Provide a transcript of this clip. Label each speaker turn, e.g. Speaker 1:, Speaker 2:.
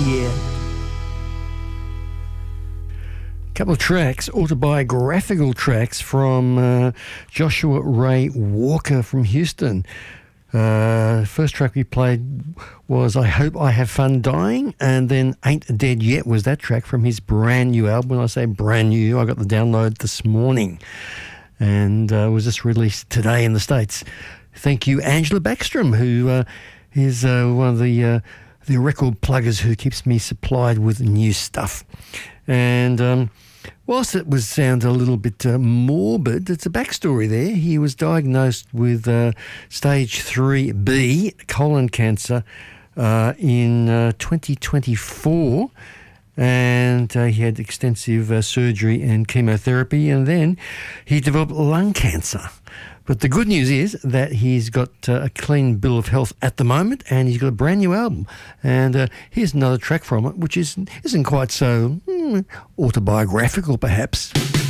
Speaker 1: yeah. Couple of tracks, autobiographical tracks from Joshua Ray Walker from Houston. First track we played was I Hope I Have Fun Dying, and then Ain't Dead Yet was that track from his brand new album. When I say brand new, I got the download this morning and was just released today in the States. Thank you, Angela Backstrom, who is one of the record pluggers who keeps me supplied with new stuff. And whilst it was sound a little bit morbid, it's a backstory there. He was diagnosed with stage 3B colon cancer in 2024, and he had extensive surgery and chemotherapy, and then he developed lung cancer. But the good news is that he's got a clean bill of health at the moment, and he's got a brand new album. And here's another track from it, which isn't quite so autobiographical, perhaps.